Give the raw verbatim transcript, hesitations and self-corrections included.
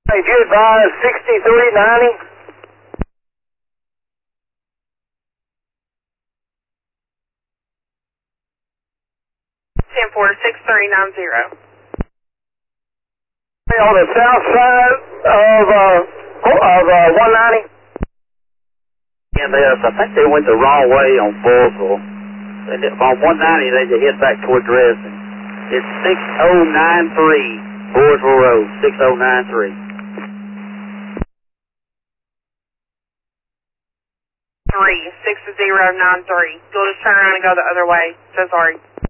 Hey, you advise sixty-three ninety? ten four, six three nine zero. Hey, on the south side of, uh, of, uh, one ninety? And yes, I think they went the wrong way on Bullsville. They did, on one ninety, they just hit back toward Dresden. It's six oh nine three, Bullsville Road, six oh nine three. Three, six zero nine three. You'll just turn around and go the other way. So sorry.